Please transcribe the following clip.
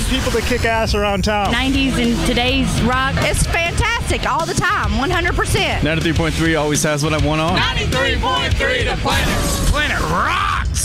people that kick ass around town. 90s and today's rock. It's fantastic all the time, 100%. 93.3 always has what I want on. 93.3 The Planet. Planet Rock!